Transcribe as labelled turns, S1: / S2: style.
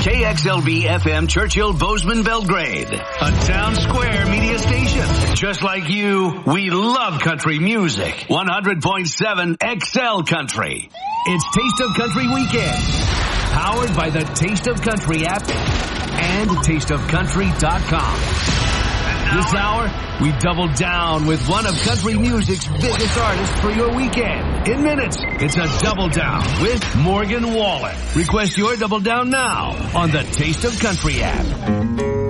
S1: KXLB FM Churchill Bozeman Belgrade, a town square media station. Just like you, we love country music. 100.7 XL Country. It's Taste of Country Weekend. Powered by the Taste of Country app and tasteofcountry.com. This hour, we double down with one of country music's biggest artists for your weekend. In minutes, it's a double down with Morgan Wallen. Request your double down now on the Taste of Country app.